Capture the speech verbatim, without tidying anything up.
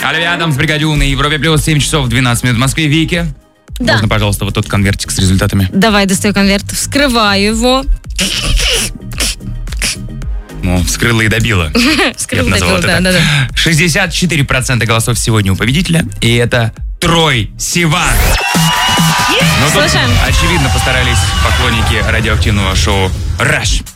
Оливия Адамс, Бригадюн и Европе Плюс, семь часов двенадцать минут в Москве. Вики, Да. можно, пожалуйста, вот тот конвертик с результатами? Давай, достаю конверт, вскрываю его. Ну, вскрыла и добила. Вскрыла Я бы назвал и добила, это да, так. да, да. шестьдесят четыре процента голосов сегодня у победителя, и это Трой Сиван. Ну, тут, Слушаем. очевидно, постарались поклонники радиоактивного шоу «Раш».